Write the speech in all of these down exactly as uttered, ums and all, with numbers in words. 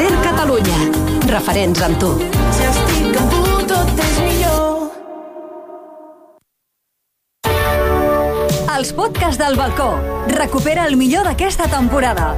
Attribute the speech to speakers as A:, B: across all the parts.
A: Ser Catalunya. Referents amb tu.
B: Si estic amb tu, tot és millor.
A: Els podcasts del balcó. Recupera el millor d'aquesta temporada.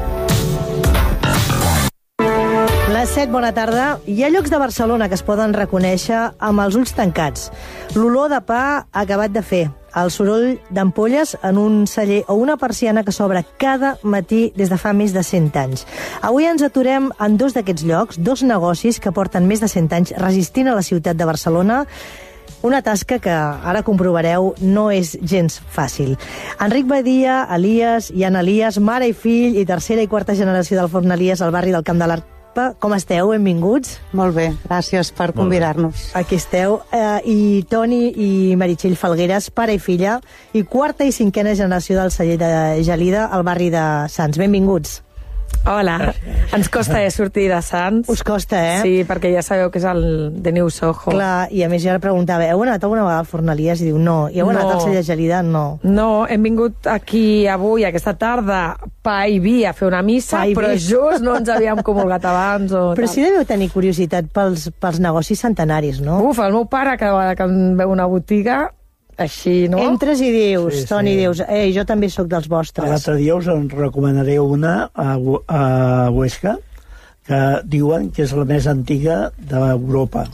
C: Les set, bona tarda. Hi ha llocs de Barcelona que es poden reconèixer amb els ulls tancats. L'olor de pa acabat de fer, el soroll d'ampolles en un celler o una persiana que s'obre cada matí des de fa més de cent anys. Avui ens aturem en dos d'aquests llocs, dos negocis que porten més de cent anys resistint a la ciutat de Barcelona. Una tasca que, ara comprovareu, no és gens fàcil. Enric Badia, Elias i Anna Elias, mare i fill i tercera i quarta generació del Forn Elias al barri del Camp de l'Arpa. Com esteu? Benvinguts.
D: Molt bé, gràcies per convidar-nos.
C: Aquí esteu. Eh, I Toni i Meritxell Falgueres, pare i filla, i quarta i cinquena generació del celler de Gelida al barri de Sants. Benvinguts.
E: Hola, ens costa eh, sortir de Sants.
C: Us costa, eh?
E: Sí, perquè ja sabeu que és el de New Soho.
C: Clar, i a més jo ara preguntava, heu anat alguna vegada al Forn Elias? I diu, no. I heu anat
E: No.
C: al celler de Gelida? No.
E: No, hem vingut aquí avui, aquesta tarda, pa i vi a fer una missa,
C: Pa i vi.
E: però just no ens havíem comulgat abans. O
C: Però
E: tal.
C: sí deveu tenir curiositat pels, pels negocis centenaris, no?
E: Uf, el meu pare, cada vegada que em veu una botiga, així, no?
C: Entres i dius,
F: Sí,
C: Toni,
F: sí.
C: dius, ei, jo també sóc dels vostres.
F: L'altre dia us en recomanaré una a, Hu- a Huesca, que diuen que és la més antiga d'Europa.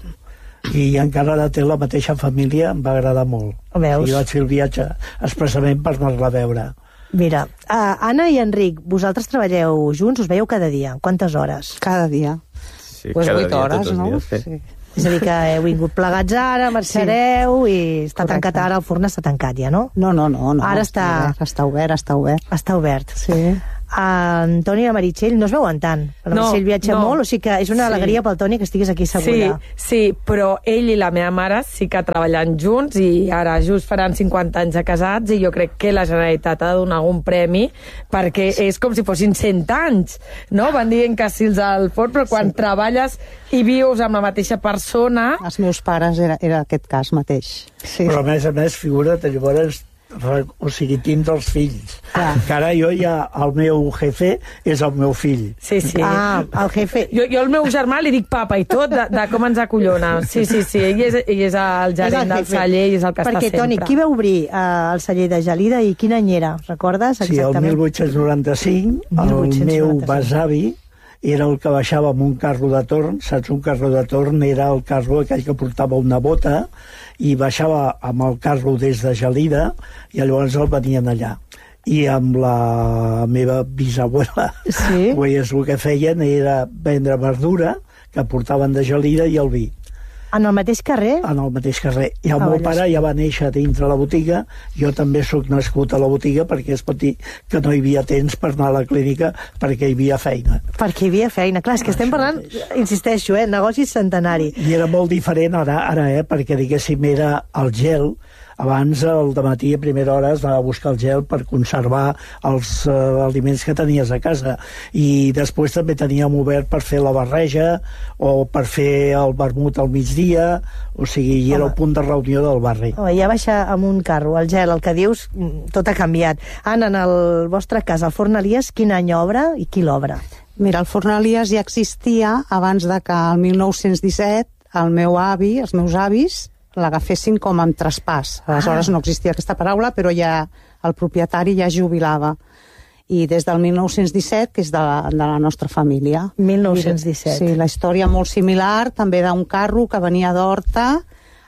F: I encara ara té la mateixa família, em va agradar molt.
C: Ho veus?
F: I vaig fer el viatge expressament per anar-la a veure.
C: Mira, uh, Anna i Enric, vosaltres treballeu junts, us veieu cada dia. Quantes hores?
D: Cada dia.
G: Sí,
D: Pues
G: cada
D: vuit
G: dia,
D: hores,
G: tots els
D: no?
G: dies, sí.
D: Sí.
C: És a dir, que heu vingut plegats ara, marxareu i està
D: Correcte.
C: tancat ara, el forn està tancat ja, no?
D: No, no, no. no
C: Ara està-
D: obert, està obert, està obert.
C: Està obert.
D: Sí.
C: En Toni i la Meritxell no es veuen tant. La
E: No,
C: Meritxell viatja
E: no.
C: molt, o sigui que és una
E: Sí.
C: alegria pel Toni que estiguis aquí
E: Sí,
C: segura.
E: sí, però ell i la meva mare sí que treballen junts i ara just faran cinquanta anys de casats i jo crec que la Generalitat ha de donar algun premi perquè és com si fossin cent anys, no? Van dient que sí els al forn, però quan sí. treballes i vius amb la mateixa persona...
D: Els meus pares era, era aquest cas mateix. Sí.
F: Però a més a més, figura't, llavors, re- o sigui, tindre els fills.
D: Clar.
F: Que ara jo ja, el meu jefe és el meu fill.
E: Sí, sí.
C: Ah, el jefe...
E: Jo, jo al meu germà li dic papa i tot, de, de com ens acollona. Sí, sí, sí, ell és, ell és el gerent del
C: jefe.
E: celler i és el que
C: Perquè,
E: està sempre.
C: Toni, qui va obrir eh, el celler de Gelida i quin any era? Recordes
F: Sí, el
C: exactament?
F: mil vuit-cents noranta-cinc, el
C: mil vuit-cents
F: meu
C: noranta-cinc.
F: besavi era el que baixava amb un carro de torn, saps? Un carro de torn era el carro aquell que portava una bota i baixava amb el carro des de Gelida i llavors el venien allà. I amb la meva bisabuela,
C: Sí.
F: pues, el que feien era vendre verdura que portaven de Gelida i el vi
C: En el mateix carrer?
F: en el mateix carrer. I el
C: Ah,
F: meu
C: Vallès.
F: pare ja va néixer dintre la botiga, jo també sóc nascut a la botiga perquè es pot dir que no hi havia temps per anar a la clínica perquè hi havia feina.
C: Perquè hi havia feina. Clar, és que estem parlant, insisteixo, eh, negocis centenari.
F: I era molt diferent ara, ara eh, perquè diguéssim era el gel. Abans, al dematí, a primera hora, es va a buscar el gel per conservar els eh, aliments que tenies a casa. I després també teníem obert per fer la barreja o per fer el vermut al migdia, o sigui, i era
C: Home.
F: el punt de reunió del barri.
C: Home, ja baixa amb un carro, el gel, el que dius, mm, tot ha canviat. Anna, en el vostre cas, el Forn Elias, quin any obre i qui l'obre?
D: Mira, el Forn Elias ja existia abans de que el mil nou-cents disset el meu avi, els meus avis, l'agafessin com amb traspàs. Aleshores
C: Ah.
D: no existia aquesta paraula, però ja el propietari ja jubilava. I des del mil nou-cents disset, que és de la, de la nostra família.
C: mil nou-cents disset.
D: Sí, la història molt similar, també d'un carro que venia d'Horta,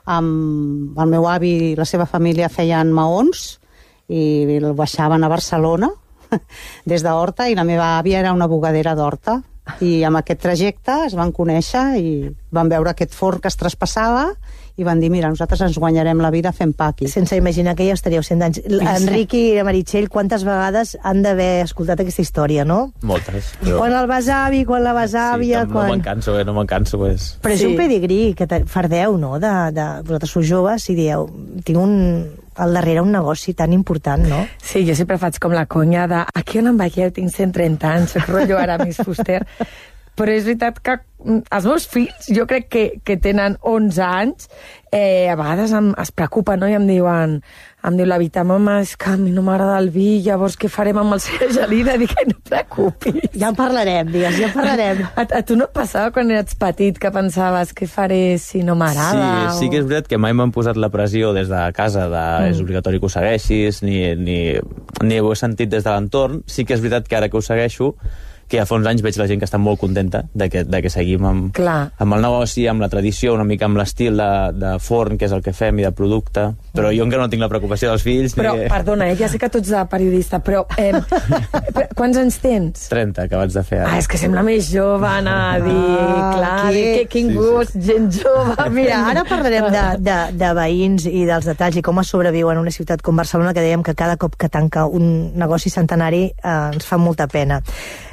D: amb el meu avi i la seva família feien maons i el baixaven a Barcelona des d'Horta, i la meva àvia era una bugadera d'Horta, i amb aquest trajecte es van conèixer i van veure aquest forn que es traspassava i van dir, mira, nosaltres ens guanyarem la vida fent pa aquí.
C: Sense imaginar que ja estaríeu cent anys. Enric i la Meritxell, quantes vegades han d'haver escoltat aquesta història, no?
G: Moltes. Però...
C: Quan el besavi, quan la besàvia...
G: Sí, no,
C: quan...
G: no me'n canso, eh? No me'n canso, pues.
C: Però és
E: Sí.
C: un pedigrí que te- fardeu, no? De, de... Vosaltres sou joves i dieu, tinc un... al darrere un negoci tan important, no?
E: Sí, jo sempre faig com la conya de aquí on em veieu, tinc cent trenta anys, soc rotllo Aramis Fuster. però és veritat que els meus fills, jo crec que, que tenen onze anys, eh, a vegades em, es preocupen, no? I em diuen, em diu la Vita, mama, és que a mi no m'agrada el vi, llavors què farem amb el Cera Gelida? Dic, no et preocupis.
C: Ja en parlarem, digues, ja en parlarem.
E: A, a tu no et passava quan eres petit que pensaves què faré si no m'agrada?
G: Sí, sí que és veritat que mai m'han posat la pressió des de casa de mm. és obligatori que ho segueixis, ni, ni, ni ho he sentit des de l'entorn. Sí que és veritat que ara que ho segueixo, que ja fa uns anys veig la gent que està molt contenta de que, de que seguim amb, amb el negoci, amb la tradició, una mica amb l'estil de, de forn, que és el que fem, i de producte. Però jo encara no tinc la preocupació dels fills.
E: Però, ni... perdona, eh, ja sé que tu ets de periodista, però eh, quants anys tens?
G: trenta, que vaig de fer ara.
E: Ah, és que sembla més jove, anar a dir,
C: ah,
E: clar,
C: que...
E: que, quin gust, sí, sí. gent jove.
C: Mira, ara parlarem de, de, de veïns i dels detalls i com es sobreviu en una ciutat com Barcelona, que dèiem que cada cop que tanca un negoci centenari eh, ens fa molta pena.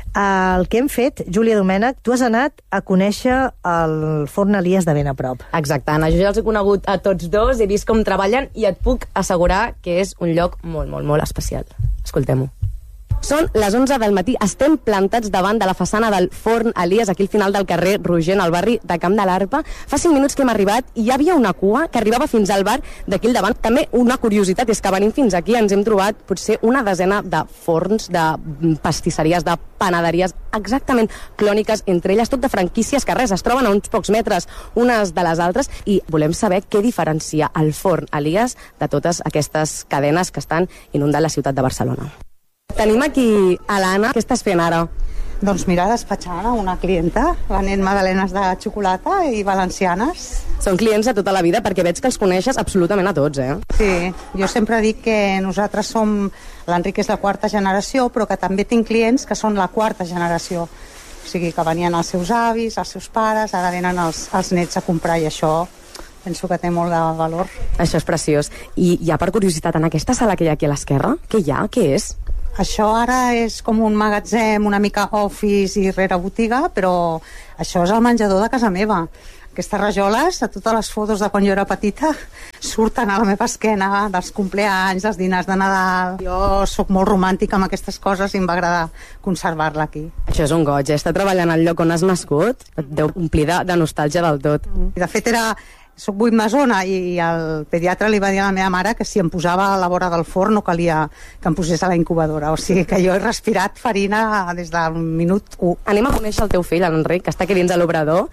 C: El que hem fet, Júlia Domènech, tu has anat a conèixer el Forn Elies de ben a prop.
H: Exacte, Anna, jo ja els he conegut a tots dos, he vist com treballen i et puc assegurar que és un lloc molt, molt, molt especial. Escoltem-ho. Són les onze del matí, estem plantats davant de la façana del Forn Elies, aquí al final del carrer Rogent, al barri de Camp de l'Arpa. Fa cinc minuts que hem arribat i hi havia una cua que arribava fins al bar d'aquí al davant. També una curiositat és que venint fins aquí ens hem trobat potser una desena de forns, de pastisseries, de panaderies exactament clòniques entre elles, tot de franquícies que res, es troben a uns pocs metres unes de les altres, i volem saber què diferencia el Forn Elies de totes aquestes cadenes que estan inundant la ciutat de Barcelona. Tenim aquí a l'Anna. Què estàs fent ara?
D: Doncs mira, despatxant a una clienta, venent magdalenes de xocolata i valencianes.
H: Són clients de tota la vida, perquè veig que els coneixes absolutament a tots, eh?
D: Sí, jo sempre dic que nosaltres som... L'Enric és la quarta generació, però que també tinc clients que són la quarta generació. O sigui, que venien els seus avis, els seus pares, ara venen els, els nets a comprar, i això penso que té molt de valor.
H: Això és preciós. I ja per curiositat, en aquesta sala que hi ha aquí a l'esquerra, què hi ha? Què és?
D: Això ara és com un magatzem, una mica office i rere botiga, però això és el menjador de casa meva. Aquestes rajoles, de totes les fotos de quan jo era petita, surten a la meva esquena, dels compleanys, dels dinars de Nadal. Jo sóc molt romàntica amb aquestes coses i em va agradar conservar-la aquí.
H: Això és un goig, eh? Estar treballant al lloc on has nascut et deu omplir de, de nostàlgia del tot.
D: De fet, era... Soc vuitmasona i el pediatre li va dir a la meva mare que si em posava a la vora del forn no calia que em posés a la incubadora. O sigui que jo he respirat farina des del minut u.
H: Anem a conèixer el teu fill, l'Enric, que està aquí dins de l'obrador,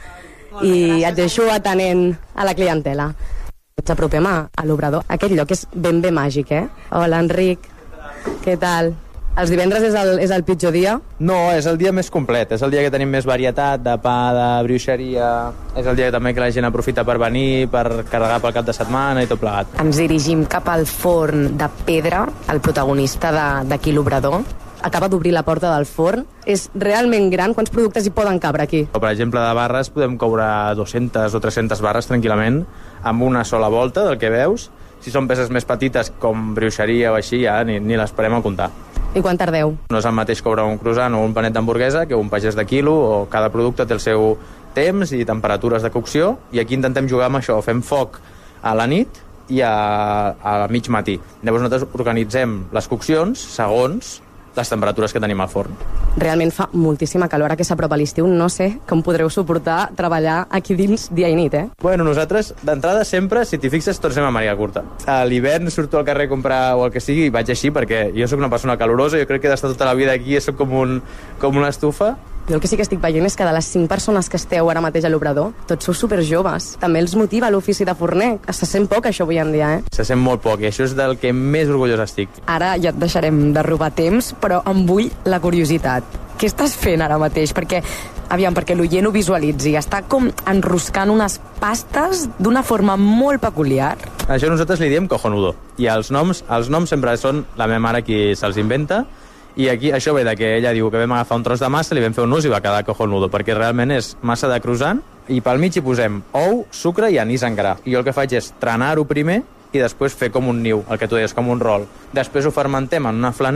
H: i et deixo atenent a la clientela. Ens apropem a, a l'obrador. Aquest lloc és ben bé màgic, eh? Hola, Enric. Què tal? Els divendres és el, és el pitjor dia?
G: No, és el dia més complet. És el dia que tenim més varietat de pa, de brioixeria. És el dia també que la gent aprofita per venir, per carregar pel cap de setmana i tot plegat.
H: Ens dirigim cap al forn de pedra, el protagonista d'aquí l'obrador. Acaba d'obrir la porta del forn. És realment gran. Quants productes hi poden cabre aquí?
G: Per exemple, de barres podem coure dues-centes o tres-centes barres tranquil·lament amb una sola volta del que veus. Si són peces més petites com brioixeria o així, ja ni, ni les parem a comptar.
H: I quan tardeu?
G: No és el mateix cobrar un croissant o un panet d'hamburguesa que un pagès de quilo, o cada producte té el seu temps i temperatures de cocció, i aquí intentem jugar amb això. Fem foc a la nit i a, a mig matí. Llavors nosaltres organitzem les coccions segons les temperatures que tenim al forn.
H: Realment fa moltíssima calor, ara que s'apropa l'estiu, no sé com podreu suportar treballar aquí dins dia i nit, eh?
G: Bueno, nosaltres, d'entrada sempre, si t'hi fixes, tots anem a màniga curta. A l'hivern surto al carrer a comprar o el que sigui i vaig així, perquè jo sóc una persona calorosa, jo crec que he d'estar tota la vida aquí, sóc com, un, com una estufa.
H: Jo el que sí que estic veient és que de les cinc persones que esteu ara mateix a l'obrador, tots sou superjoves. També els motiva l'ofici de forner. Se sent poc, això, avui en dia, eh?
G: Se sent molt poc, i això és del que més orgullós estic.
H: Ara ja et deixarem de robar temps, però em vull la curiositat. Què estàs fent ara mateix? Perquè, aviam, perquè l'oient ho visualitzi. Està com enroscant unes pastes d'una forma molt peculiar.
G: Això nosaltres li diem cojonudo. I els noms, els noms sempre són la meva mare qui se'ls inventa. I aquí això ve de que ella diu que vam agafar un tros de massa, li vam fer un nus i va quedar cojonudo, perquè realment és massa de croissant, i pel mig hi posem ou, sucre i anís en gra. I jo el que faig és trenar-ho primer i després fer com un niu, el que tu deies, com un rol. Després ho fermentem en una flanera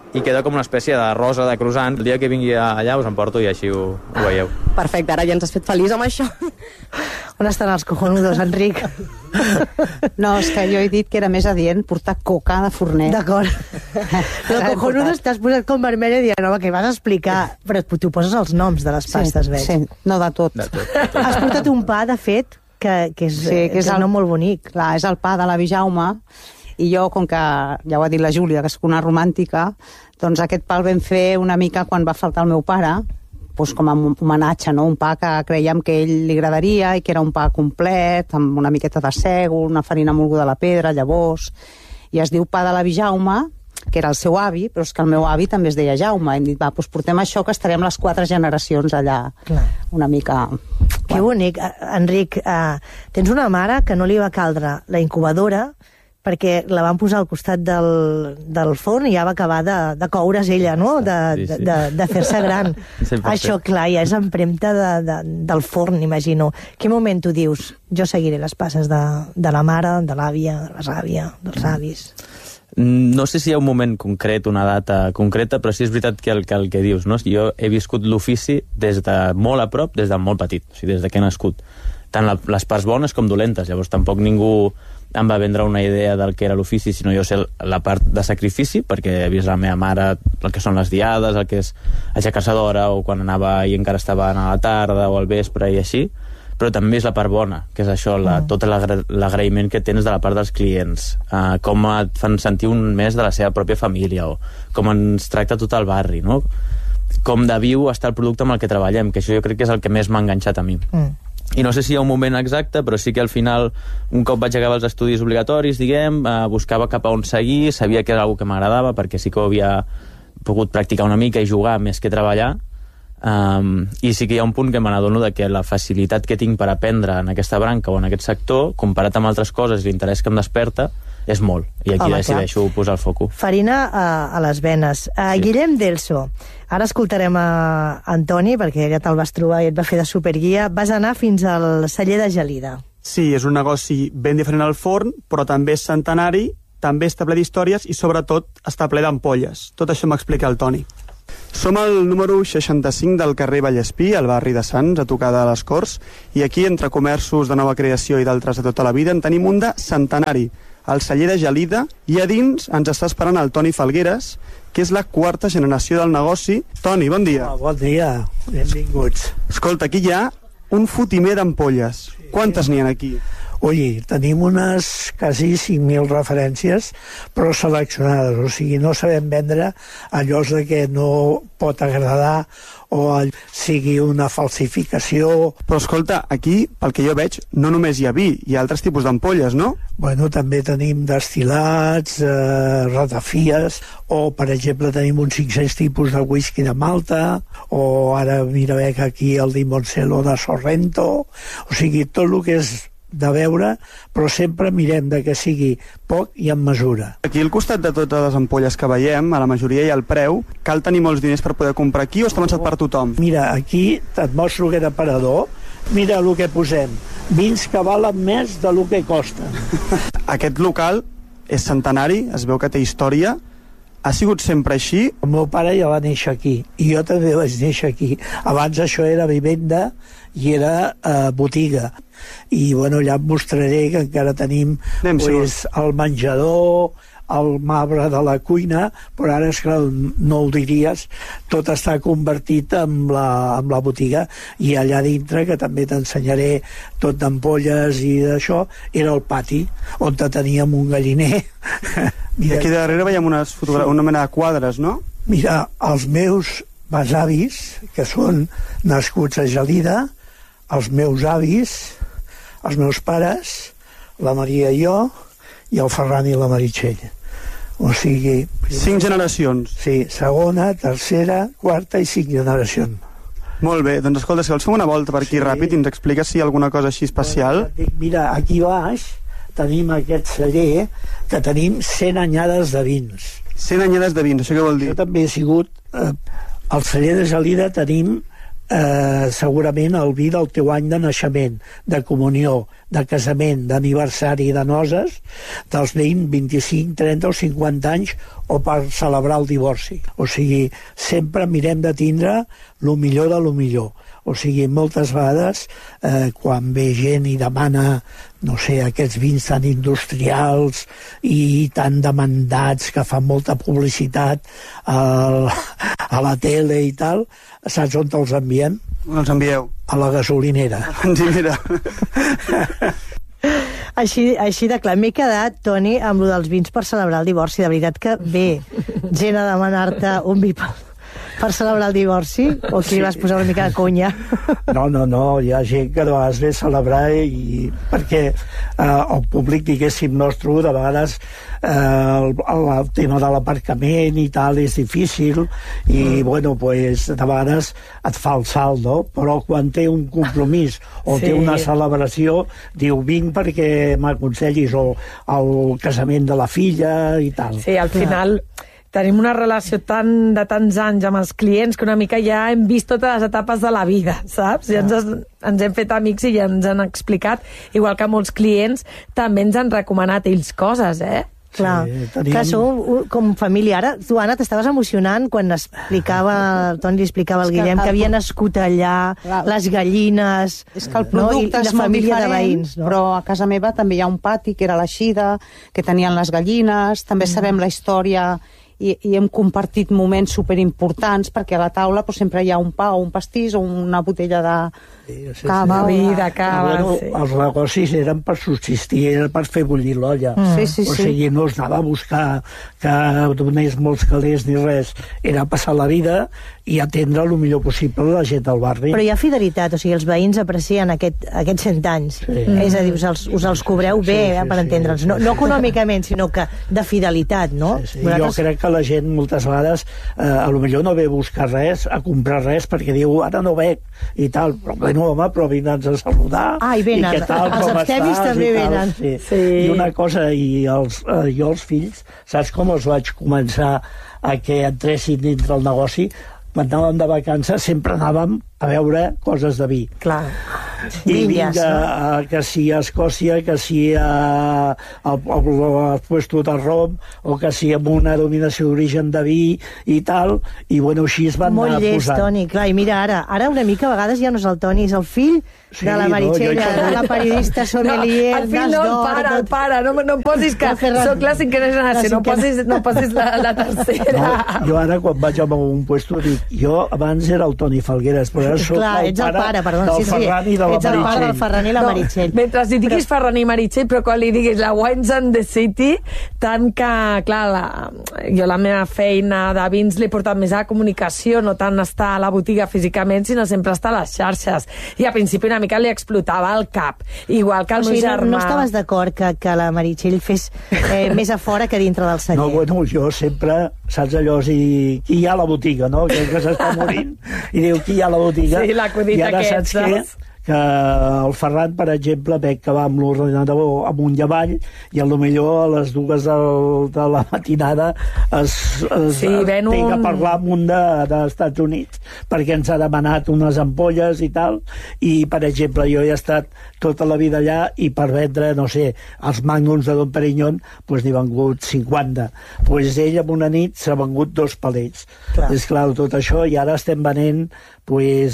G: i queda com una espècie de rosa de croissant. El dia que vingui allà us emporto i així ho, ho veieu.
H: Perfecte, ara ja ens has fet feliç amb això.
C: On estan els cojonudos, Enric?
D: No, és que jo he dit que era més adient portar coca de forner.
C: D'acord. Però cojonudos t'has posat com vermella i dient, home, que vas explicar. Però tu poses els noms de les pastes,
D: sí,
C: veig.
D: Sí, no de tot.
G: De tot, de tot.
C: Has portat un pa, de fet, que, que és,
D: Sí, que és
C: el
D: el-
C: nom molt bonic.
D: Clar, és el pa de l'avi Jaume, i jo, com que ja ho ha dit la Júlia, que és una romàntica, doncs aquest pa el vam fer una mica quan va faltar el meu pare, doncs com a homenatge, no? Un pa que creiem que ell li agradaria i que era un pa complet, amb una miqueta de sègol, una farina molguda a la pedra, llavors, i es diu pa de l'avi Jaume, que era el seu avi, però és que el meu avi també es deia Jaume. Hem dit, va, doncs portem això, que estarem les quatre generacions allà,
C: Clar.
D: una mica...
C: Que bonic. Eh, Enric, eh, tens una mare que no li va caldre la incubadora perquè la van posar al costat del, del forn i ja va acabar de, de coure's ella, no? De,
G: Sí, sí.
C: de, de, de fer-se gran.
G: cent per cent.
C: Això, clar, ja és empremta de, de, del forn, imagino. Quin moment tu dius, jo seguiré les passes de, de la mare, de l'àvia, de les àvies, dels avis?
G: No sé si hi ha un moment concret, una data concreta, però sí és veritat que el que, el que dius, no? Jo he viscut l'ofici des de molt a prop, des de molt petit, o sigui, des de que he nascut. Tant la, les parts bones com dolentes, llavors tampoc ningú em va vendre una idea del que era l'ofici, sinó jo sé la part de sacrifici, perquè he vist la meva mare el que són les diades, el que és aixecar-se d'hora, o quan anava i encara estava a la tarda o al vespre i així, però també és la part bona, que és això, la, tot l'agra- l'agraïment que tens de la part dels clients, uh, com et fan sentir un més de la seva pròpia família, o com ens tracta tot el barri, no? Com de viu està el producte amb el que treballem, que això jo crec que és el que més m'ha enganxat a mi.
C: Mm.
G: I no sé si hi ha un moment exacte, però sí que al final, un cop vaig acabar els estudis obligatoris, diguem, eh, buscava cap a on seguir, sabia que era una cosa que m'agradava, perquè sí que ho havia pogut practicar una mica i jugar més que treballar, um, i sí que hi ha un punt que me n'adono de que la facilitat que tinc per aprendre en aquesta branca o en aquest sector, comparat amb altres coses i l'interès que em desperta, és molt. I aquí
C: Home,
G: decideixo posar el foco.
C: Farina a, a les venes. A
G: Sí.
C: Guillem Delso. Ara escoltarem a Antoni, perquè ja te'l vas trobar i et va fer de superguia. Vas anar fins al celler de Gelida.
I: Sí, és un negoci ben diferent al forn, però també és centenari, també està ple d'històries i sobretot està ple d'ampolles. Tot això m'explica el Toni. Som al número seixanta-cinc del carrer Vallespí, al barri de Sants, a tocar de les Corts, i aquí, entre comerços de nova creació i d'altres de tota la vida, en tenim un de centenari, el celler de Gelida, i a dins ens està esperant el Toni Falgueres, que és la quarta generació del negoci. Toni, bon dia.
F: Ah, bon dia, benvinguts.
I: Escolta, aquí hi ha un fotimer d'ampolles. Quantes n'hi ha aquí?
F: Ui, tenim unes quasi cinc mil referències, però seleccionades, o sigui, no sabem vendre allò de que no pot agradar o sigui una falsificació.
I: Però escolta, aquí, pel que jo veig, no només hi ha vi, hi ha altres tipus d'ampolles, no?
F: Bueno, també tenim destil·lats, eh, ratafies, o, per exemple, tenim uns cinc-cents tipus de whisky de Malta, o ara mira bé que aquí el Limoncello de Sorrento, o sigui, tot el que és de veure, però sempre mirem de que sigui poc i en mesura.
I: Aquí al costat de totes les ampolles que veiem, a la majoria hi ha el preu. Cal tenir molts diners per poder comprar aquí o està pensat per tothom?
F: Mira, aquí et mostro aquest aparador, mira el que posem, vins que valen més del que costen.
I: Aquest local és centenari, es veu que té història. Ha sigut sempre així?
F: El meu pare ja va néixer aquí, i jo també vaig néixer aquí. Abans això era vivenda i era eh, botiga. I bueno, allà et mostraré que encara tenim pues, el menjador, el marbre de la cuina, però ara, esclar, no ho diries, tot està convertit en la, en la botiga, i allà dintre, que també t'ensenyaré tot d'ampolles i d'això, era el pati, on teníem un galliner.
I: I aquí darrere veiem unes fotogra- una mena de quadres, no?
F: Mira, els meus besavis, que són nascuts a Gelida, els meus avis, els meus pares, la Maria i jo, i el Ferran i la Meritxell. O sigui...
I: Cinc generacions.
F: Sí, segona, tercera, quarta i cinc generacions.
I: Molt bé, doncs escolta, si vols fer una volta per aquí sí. ràpid i ens expliques si hi ha alguna cosa així especial.
F: Dic, mira, aquí baix tenim aquest celler que tenim cent anyades de vins.
I: cent anyades de vins, això què vol dir?
F: Això també ha sigut... Eh, al celler de Gelida tenim eh, segurament el vi del teu any de naixement, de comunió, de casament, d'aniversari, de noces, dels vint, vint-i-cinc, trenta o cinquanta anys, o per celebrar el divorci. O sigui, sempre mirem de tindre lo millor de lo millor. O sigui, moltes vegades, eh, quan ve gent i demana, no sé, aquests vins tan industrials i tan demandats que fan molta publicitat a, a la tele i tal, saps on els enviem?
I: Els envieu?
F: A la gasolinera.
I: Sí, mira.
C: Així, així de clar, m'he quedat, Toni, amb lo dels vins per celebrar el divorci. De veritat que ve gent a demanar-te un vi per, per celebrar el divorci? O aquí sí. Vas posar una mica de conya?
F: No, no, no, hi ha gent que de vegades ve a celebrar i perquè eh, el públic, diguéssim, nostre, de vegades eh, el, el tema de l'aparcament i tal és difícil i, mm. bueno, pues, de vegades et fa el salt, no? Però quan té un compromís o sí. té una celebració, diu, vinc perquè m'aconsellis o el casament de la filla i tal.
E: Sí, al final... Tenim una relació tan, de tants anys amb els clients que una mica ja hem vist totes les etapes de la vida, saps? Ja ens, ens hem fet amics i ja ens han explicat, igual que molts clients també ens han recomanat ells coses, eh?
C: Clar, sí, teníem... que sou com família. Ara, tu, Anna, t'estaves emocionant quan explicava, el Toni li explicava al Guillem que havia nascut allà, clar, les gallines...
D: És que el producte
C: no?
D: és molt diferent, veïns, no? Però a casa meva també hi ha un pati que era l'Eixida, que tenien les gallines, també mm. sabem la història... I, i hem compartit moments superimportants perquè a la taula pues, sempre hi ha un pa o un pastís o una botella de
F: sí, sí,
D: cava.
E: Sí. De cava,
F: bueno,
E: sí.
F: Els negocis eren per subsistir, era per fer bullir l'olla.
C: Mm. Sí, sí,
F: o sigui, no es anava a buscar que donés molts calés ni res. Era passar la vida i atendre el millor possible la gent del barri.
C: Però hi ha fidelitat, o sigui, els veïns aprecien aquest, aquests cent anys. Sí. Mm. És a dir, us els, us els cobreu bé, sí, sí, per entendre'ns. No, no econòmicament, sinó que de fidelitat, no?
F: Sí, sí. Vosaltres... Jo crec que la gent moltes vegades eh, a lo millor no ve a buscar res, a comprar res, perquè diu, ara no veig, i tal. Però, bueno, home, però vindre'ns a saludar.
C: Ah, i venen.
F: I què tal,
C: els
F: com
C: abstemis
F: estàs,
C: també
F: i tal.
C: venen.
F: Sí.
C: Sí.
F: I una cosa, i els, eh, jo els fills, saps com els vaig començar a que entressin dintre el negoci? Quan anàvem de vacances sempre anàvem a veure coses de vi.
C: Clar.
F: I vinga, no? Que si a Escòcia, que si a, a, a, a puesto de rom, o que si amb una dominació d'origen de vi i tal, i bueno, així es van
C: molt
F: anar
C: llest,
F: posant.
C: Toni, clar, i mira ara, ara una mica a vegades ja no és el Toni, és el fill sí, de la Meritxell, no, de la periodista sommelier,
E: no, el fill no, el pare, el pare, no, no em posis que soc la cinquena generació, no posis, no posis la, la tercera.
F: No, jo ara, quan vaig a un puesto, dic, jo abans era el Toni Falgueres, però ara soc
C: clar,
F: el,
C: ets el pare, perdó,
F: del
C: sí, sí,
F: Ferran i de la
C: ets el pare del Ferran i la
E: no,
C: Meritxell.
E: Mentre li diguis però... Ferran i Meritxell, però quan li diguis la Wines and the City, tant que, clar, la, jo la meva feina de vins l'he portat més a la comunicació, no tant estar a la botiga físicament, sinó sempre estar a les xarxes. I al principi una mica li explotava el cap, igual que el
C: o sigui,
E: meu germà.
C: No, no estaves d'acord que, que la Meritxell fes eh, més a fora que dintre del celler?
F: No, bueno, jo sempre, saps allò, si, qui hi ha a la botiga, no? Aquell que s'està morint, i diu, qui hi ha a la botiga?
E: Sí, l'acudit aquest,
F: saps què? Que el Ferran, per exemple, veig que va amb l'ordinador amunt i avall i a lo millor a les dues del, de la matinada es, es
E: sí, ven
F: té
E: un...
F: que parlar amb un dels de, Estats Units perquè ens ha demanat unes ampolles i tal, i per exemple jo he estat tota la vida allà i per vendre, no sé, els mangos de Don Perignon pues n'hi vengut cinquanta, pues ell en una nit s'ha vengut dos palets. Clar. És clar, tot això, i ara estem venent pues,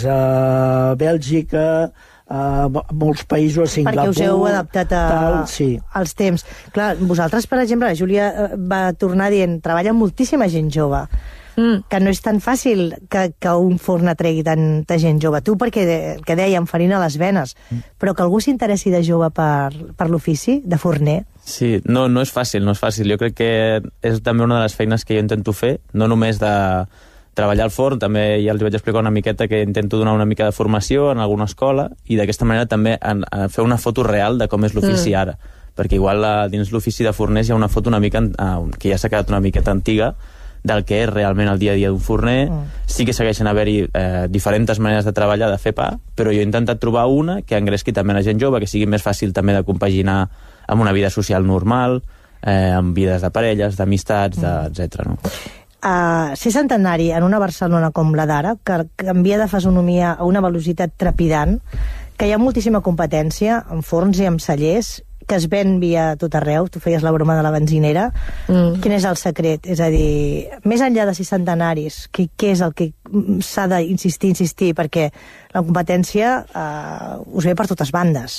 F: a Bèlgica, a molts països, a Singapur...
C: Perquè us heu adaptat a,
F: tal, sí.
C: als temps. Clar, vosaltres, per exemple, la Júlia va tornar dient, treballa moltíssima gent jove, mm. que no és tan fàcil que, que un forn atregui tanta gent jove. Tu, perquè, que dèiem, farina a les venes, mm. però que algú s'interessi de jove per, per l'ofici, de forner...
G: Sí, no, no és fàcil, no és fàcil. Jo crec que és també una de les feines que jo intento fer, no només de treballar al forn, també ja els vaig explicar una miqueta que intento donar una mica de formació en alguna escola i d'aquesta manera també en, en fer una foto real de com és l'ofici mm. ara, perquè igual a, dins l'ofici de forners hi ha una foto una mica uh, que ja s'ha quedat una miqueta antiga del que és realment el dia a dia d'un forner. Mm. Sí que segueixen haver-hi eh, diferents maneres de treballar, de fer pa, però jo he intentat trobar una que engresqui també la gent jove, que sigui més fàcil també de compaginar amb una vida social normal, eh, amb vides de parelles, d'amistats, mm. etcètera. No?
C: Uh, ser centenari en una Barcelona com la d'ara, que canvia de fisonomia a una velocitat trepidant, que hi ha moltíssima competència en forns i en cellers, que es ven via tot arreu, tu feies la broma de la benzinera, mm. quin és el secret? És a dir, més enllà de ser centenaris, què, què és el que s'ha d'insistir, insistir, perquè la competència eh, us ve per totes bandes.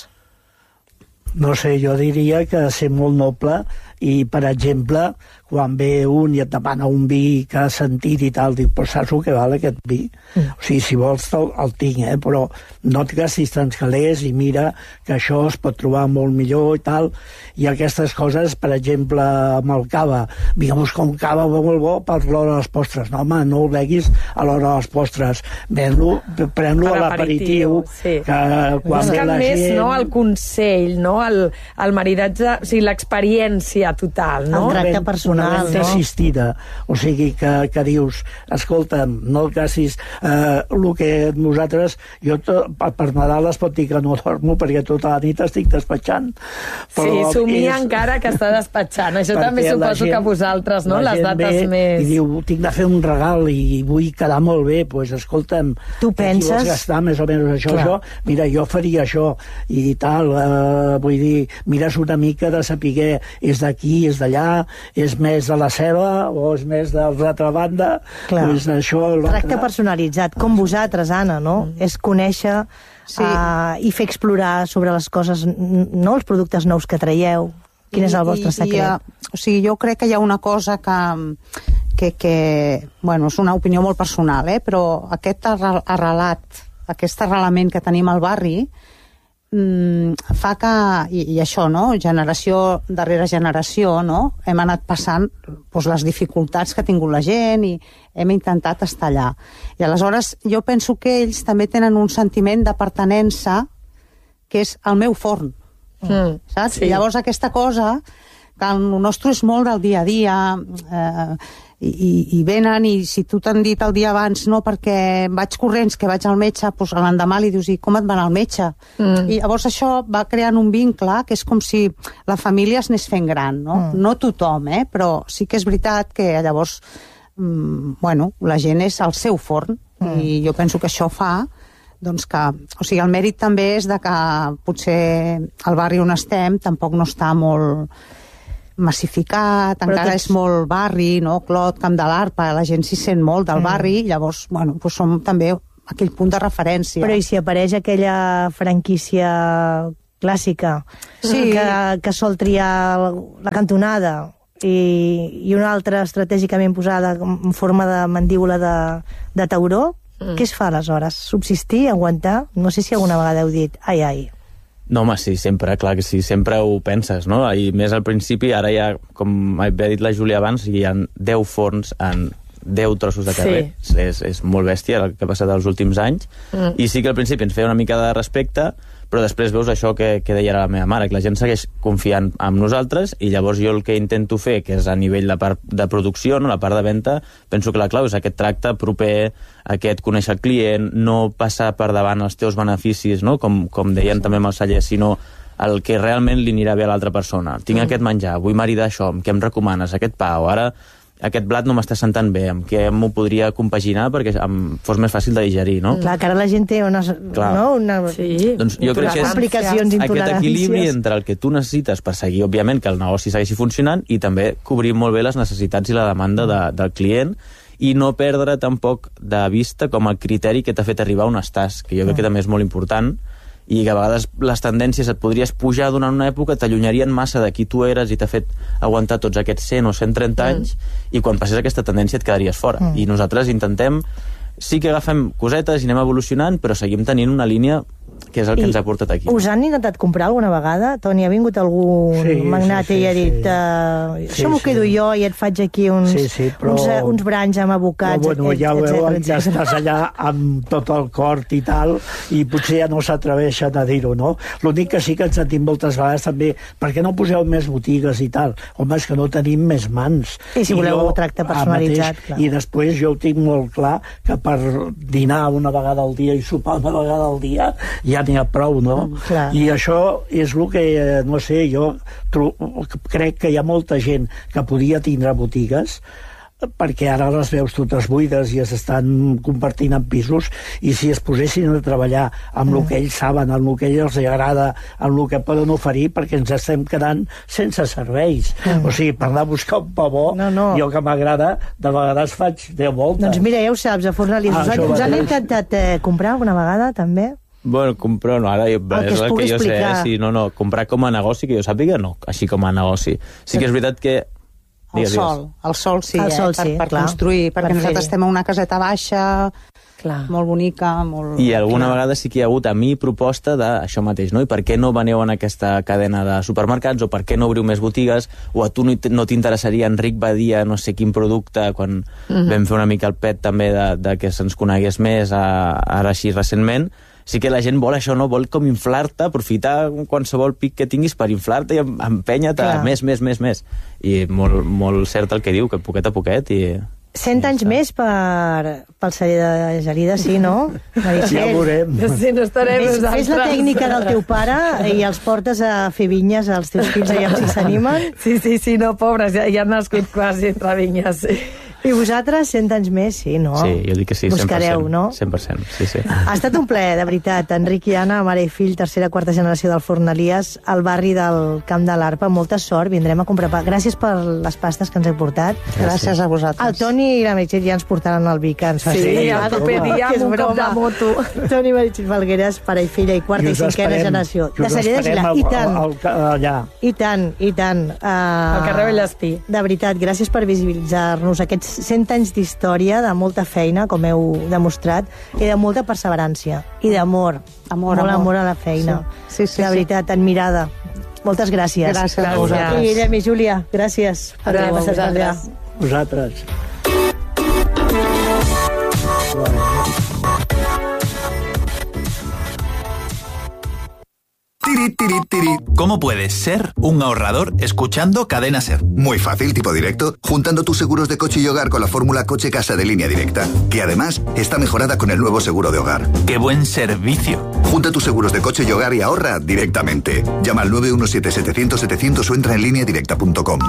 F: No sé, jo diria que ser molt noble i, per exemple, quan ve un i et demana un vi que ha sentit i tal, dic, però saps el que val aquest vi? Mm. O sigui, si vols el, el tinc, eh? Però no et gastis tants calés i mira que això es pot trobar molt millor i tal. I aquestes coses, per exemple, amb el cava, vinga a buscar un cava molt bo per l'hora de les postres. No, home, no ho beguis a l'hora de les postres. Ven-lo, pren-lo a l'aperitiu.
E: Sí.
F: Que quan ve la
E: més,
F: gent...
E: no?, el consell, no?, el, el maridatge, o sigui, l'experiència total, no?
C: El tracte personal.
F: Una venda assistida, o sigui que, que dius, escolta'm, no el casis eh, el que nosaltres, jo to, per Nadal es pot dir que no dormo perquè tota la nit estic despatxant, però
E: sí, somia
F: és...
E: encara que està despatxant, això també suposo gent, que vosaltres, no?, les dates més...
F: I diu, tinc de fer un regal i vull quedar molt bé, doncs pues, escolta'm,
C: tu penses...
F: vols gastar més o menys això, això, mira, jo faria això i tal, eh, vull dir, mires una mica de saber és d'aquí, és d'allà, és més de la seva o és més de l'altra banda. Doncs això,
C: tracte personalitzat, com vosaltres, Anna, no? Mm. És conèixer sí. uh, i fer explorar sobre les coses, no els productes nous que traieu. Quin I, és el vostre secret?
D: I, i, o sigui, jo crec que hi ha una cosa que, que, que bueno, és una opinió molt personal, eh? Però aquest arrelat, aquest arrelament que tenim al barri, fa que, i, i això, no? Generació darrere generació, no? Hem anat passant doncs, les dificultats que ha tingut la gent i hem intentat estar allà. I aleshores jo penso que ells també tenen un sentiment de pertinença que és el meu forn. Mm, saps? Sí. I llavors aquesta cosa, que el nostre és molt del dia a dia, eh, i, i, i venen, i si tu t'han dit el dia abans no, perquè vaig corrents, que vaig al metge, doncs l'endemà li dius, i com et va anar al metge? Mm. I llavors això va creant un vincle que és com si la família es anés fent gran, no? Mm. No tothom, eh? Però sí que és veritat que llavors mm, bueno, la gent és al seu forn, mm. i jo penso que això fa doncs que, o sigui, el mèrit també és de que potser el barri on estem tampoc no està molt massificat, però encara tots... és molt barri, no? Clot, Camp de l'Arpa, la gent s'hi sent molt del mm. barri, llavors, bueno, doncs som també aquell punt de referència.
C: Però i si apareix aquella franquícia clàssica sí. que, que sol triar la cantonada i, i una altra estratègicament posada en forma de mandíbula de, de tauró, mm. què es fa aleshores? Subsistir, aguantar? No sé si alguna vegada heu dit, ai, ai.
G: No, home, sí, sempre, clar que sí, sempre ho penses, no? I més al principi, ara ja, com havia dit la Júlia abans, hi ha deu forns en deu trossos de carrer. Sí. És, és molt bèstia el que ha passat els últims anys. Mm. I sí que al principi ens feia una mica de respecte, però després veus això que, que deia la meva mare, que la gent segueix confiant en nosaltres, i llavors jo el que intento fer, que és a nivell de part de producció, no, la part de venda, penso que la clau és aquest tracte proper, aquest conèixer el client, no passar per davant els teus beneficis, no? com, com deien també amb els cellers, sinó el que realment li anirà bé a l'altra persona. Tinc mm. aquest menjar, vull maridar això, amb què em recomanes, aquest pa, o ara aquest blat no m'està sentant bé, amb què m'ho podria compaginar perquè em fos més fàcil de digerir, no?
C: Clar, que ara la gent té unes, no? Una...
E: Sí,
G: doncs jo crec que és
C: complicacions,
G: aquest equilibri entre el que tu necessites per seguir, òbviament, que el negoci segueixi funcionant i també cobrir molt bé les necessitats i la demanda de, del client i no perdre tampoc de vista com el criteri que t'ha fet arribar on estàs, que jo crec que també és molt important, i que a vegades les tendències et podries pujar durant una època, t'allunярien massa de qui tu eres i t'ha fet aguantar tots aquests cent o cent trenta anys, mm. i quan passés aquesta tendència et quedaries fora. Mm. I nosaltres intentem, sí que agafem cosetes i anem evolucionant, però seguim tenint una línia que és el que I ens ha portat aquí.
C: Us han intentat comprar alguna vegada? Toni, ha vingut algun sí, magnat sí, sí, i ha dit sí. uh, això sí, m'ho quedo sí. jo i et faig aquí uns, sí, sí, però... uns, uns branys amb abocats,
F: però, bueno,
C: et,
F: ja
C: etcètera,
F: veu,
C: etcètera.
F: ja estàs allà amb tot el cort i tal, i potser ja no s'atreveixen a dir-ho, no? L'únic que sí que ens sentim moltes vegades també, per què no poseu més botigues i tal? Home, és que no tenim més mans.
C: I si I voleu jo, tracte personalitzat,
F: mateix, clar. I després jo ho tinc molt clar que per dinar una vegada al dia i sopar una vegada al dia ja n'hi ha prou, no?
C: Mm,
F: I això és el que, no sé, jo crec que hi ha molta gent que podia tindre botigues perquè ara les veus totes buides i es estan compartint en pisos, i si es posessin a treballar amb mm. el que ells saben, amb el que ells els agrada, amb el que poden oferir, perquè ens estem quedant sense serveis. Mm. O sigui, per anar a buscar un pa bo, no, no. jo que m'agrada, de vegades faig deu voltes.
C: Doncs mira, ja ho saps, a Fornalies. Ah, us, us han intentat eh, comprar alguna vegada, també?
G: Bueno, comprar no, ara jo,
C: el
G: és el que jo
C: explicar.
G: sé. Sí, no, no, comprar com a negoci, que jo sàpiga, no, així com a negoci. Sí que és veritat que...
D: El digues, sol, digues. el sol sí,
C: el sol,
D: eh?
C: sí
D: per, per
C: clar,
D: construir, perquè
C: per
D: nosaltres estem a una caseta baixa,
E: clar.
D: molt bonica, molt...
G: I alguna
D: clar.
G: vegada sí que hi ha hagut a mi proposta d'això mateix, no? I per què no veneu en aquesta cadena de supermercats, o per què no obriu més botigues, o a tu no t'interessaria Enric Badia, no sé quin producte, quan mm-hmm. vam fer una mica el pet també de, de que se'ns conegués més a, ara així recentment. Sí que la gent vol això, no? Vol com inflar-te, aprofitar qualsevol pic que tinguis per inflar-te i empènyer-te més, més, més, més. I molt, molt cert el que diu, que poquet a poquet i...
C: Cent anys més per, pel celler de Gelida, sí, no? Meritxell.
F: Ja ho veurem.
E: Sí, no estarem
C: Fes,
E: nosaltres.
C: fes la tècnica del teu pare i els portes a fer vinyes als teus fills, allà si s'animen.
E: Sí, sí, sí, no, pobres, ja, ja han nascut quasi entre vinyes, sí.
C: I vosaltres, cent anys més, sí, no?
G: Sí, jo dic que sí,
C: Buscareu,
G: cent per cent.
C: no?
G: cent per cent, sí, sí.
C: Ha estat un plaer, de veritat. Enric i Anna, mare i fill, tercera, quarta generació del Fornalies, al barri del Camp de l'Arpa. Molta sort, vindrem a comprar pa. Gràcies per les pastes que ens heu portat.
D: Gràcies a vosaltres.
C: El Toni i la Meritxell ja ens portaran el vi que ens fa.
E: Sí, sí, el proper dia amb un cop de moto.
C: Toni i Meritxell Falgueres, pare i filla, i quarta i, i cinquena esperem, generació. De celler de Gelida, i tant.
F: Al, al, allà.
C: I tant, i tant. Uh,
E: al carrer Vallespí.
C: De veritat, gràcies per visibilitzar-nos aquests cent anys d'història, de molta feina, com heu demostrat, i de molta perseverància, i d'amor.
D: Amor,
C: molt
D: amor.
C: amor a la feina.
D: Sí, sí, sí,
C: de veritat, admirada. Moltes gràcies.
D: Gràcies a vosaltres.
C: I Guillem i Júlia, gràcies per haver passat per allà.
F: Vosaltres.
J: Tiri, tiri, tiri. ¿Cómo puedes ser un ahorrador escuchando Cadena Ser?
K: Muy fácil, tipo directo, juntando tus seguros de coche y hogar con la fórmula Coche-Casa de Línea Directa, que además está mejorada con el nuevo seguro de hogar.
J: ¡Qué buen servicio!
K: Junta tus seguros de coche y hogar y ahorra directamente. Llama al nueve uno siete, setecientos, setecientos o entra en línea directa punto com.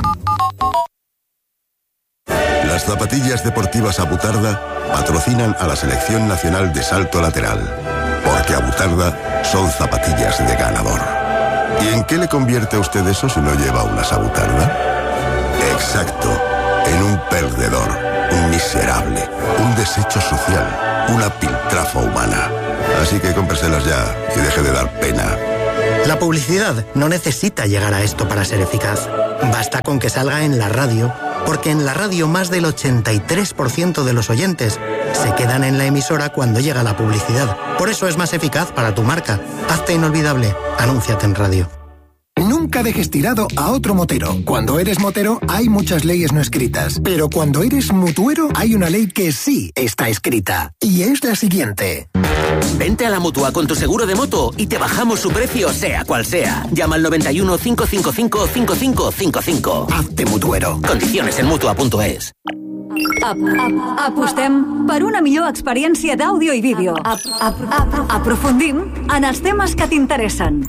L: Las zapatillas deportivas Abutarda patrocinan a la Selección Nacional de Salto Lateral, porque Abutarda son zapatillas de ganador. ¿Y en qué le convierte a usted eso si no lleva unas Abutarda? Exacto, en un perdedor, un miserable, un desecho social, una piltrafa humana. Así que cómpreselas ya y deje de dar pena.
M: La publicidad no necesita llegar a esto para ser eficaz. Basta con que salga en la radio, porque en la radio más del ochenta y tres por ciento de los oyentes se quedan en la emisora cuando llega la publicidad. Por eso es más eficaz para tu marca. Hazte inolvidable. Anúnciate en radio.
N: Nunca dejes tirado a otro motero. Cuando eres motero hay muchas leyes no escritas, pero cuando eres mutuero hay una ley que sí está escrita. Y es la siguiente.
O: Vente a la Mutua con tu seguro de moto y te bajamos su precio sea cual sea. Llama al noventa y uno, cinco cinco cinco, cinco cinco cinco cinco.
N: Hazte mutuero.
O: Condiciones en mutua punto es.
A: Ap, ap, apostem per una millor experiència d'àudio i vídeo. Ap, ap, ap, aprofundim en els temes que t'interessen.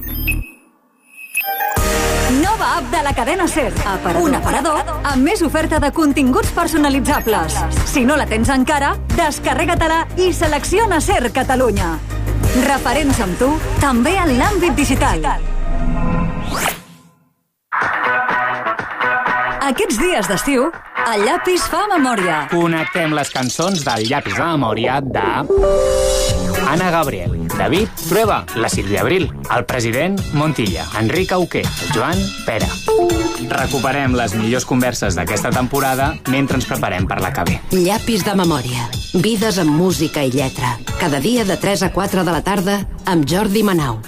A: Nova app de la cadena SER. Aparador. Un aparador amb més oferta de continguts personalitzables. Si no la tens encara, descarrega-te-la i selecciona SER Catalunya. Referents amb tu, també en l'àmbit digital. Aquests dies d'estiu, el llapis fa memòria.
P: Connectem les cançons del llapis de memòria de... Anna Gabriel, David Trueba, la Sílvia Abril, el president Montilla, Enric Auqué, el Joan Pera. Recuperem les millors converses d'aquesta temporada mentre ens preparem per la que ve.
Q: Llapis de memòria. Vides amb música i lletra. Cada dia de tres a quatre de la tarda amb Jordi Manau.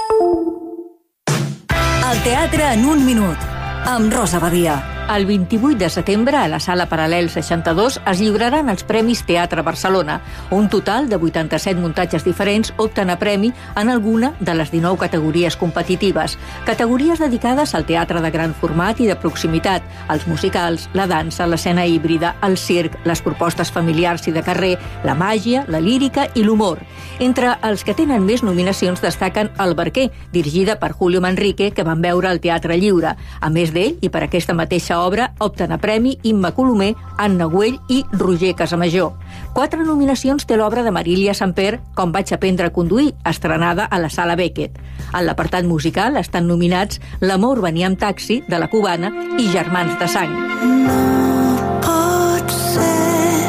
A: El teatre en un minut, amb Rosa Badia.
R: El vint-i-vuit de setembre, a la Sala Paral·lel seixanta-dos, es lliuraran els Premis Teatre Barcelona. Un total de vuitanta-set muntatges diferents opten a premi en alguna de les dinou categories competitives. Categories dedicades al teatre de gran format i de proximitat, als musicals, la dansa, l'escena híbrida, el circ, les propostes familiars i de carrer, la màgia, la lírica i l'humor. Entre els que tenen més nominacions destaquen El Barquer, dirigida per Julio Manrique, que van veure al Teatre Lliure. A més d'ell, i per aquesta mateixa aquesta obra opten a premi Imma Colomer, Anna Güell i Roger Casamajor. Quatre nominacions té l'obra de Marília Samper, Com vaig aprendre a conduir, estrenada a la Sala Beckett. En l'apartat musical estan nominats L'amor venia amb taxi, de la Cubana, i Germans de sang.
B: No pot ser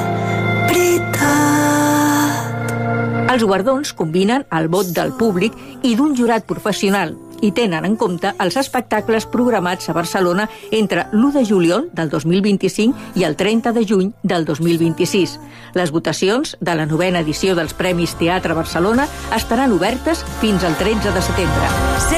B: veritat.
R: Els guardons combinen el vot del públic i d'un jurat professional i tenen en compte els espectacles programats a Barcelona entre l'u de juliol del dos mil vint-i-cinc i el trenta de juny del dos mil vint-i-sis. Les votacions de la novena edició dels Premis Teatre Barcelona estaran obertes fins al tretze de setembre.